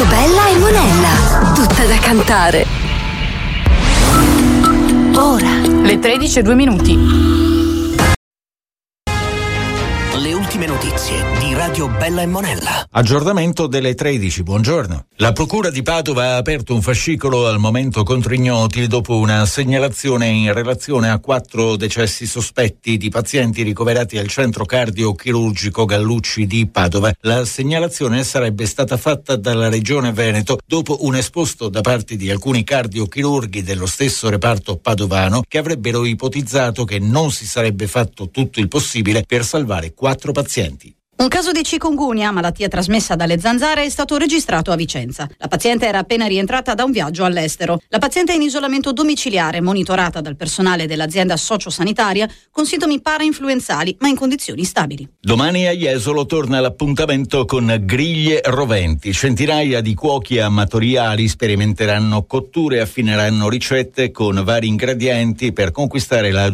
Bella e Monella, tutta da cantare. Ora le 13:02. Le ultime notizie di Radio Bella e Monella. Aggiornamento delle 13, buongiorno. La Procura di Padova ha aperto un fascicolo al momento contro ignoti dopo una segnalazione in relazione a 4 decessi sospetti di pazienti ricoverati al centro cardiochirurgico Gallucci di Padova. La segnalazione sarebbe stata fatta dalla Regione Veneto dopo un esposto da parte di alcuni cardiochirurghi dello stesso reparto padovano che avrebbero ipotizzato che non si sarebbe fatto tutto il possibile per salvare 4 pazienti. Un caso di chikungunya, malattia trasmessa dalle zanzare, è stato registrato a Vicenza. La paziente era appena rientrata da un viaggio all'estero. La paziente è in isolamento domiciliare, monitorata dal personale dell'azienda sociosanitaria con sintomi parainfluenzali ma in condizioni stabili. Domani a Jesolo torna l'appuntamento con griglie roventi. Centinaia di cuochi amatoriali sperimenteranno cotture e affineranno ricette con vari ingredienti per conquistare la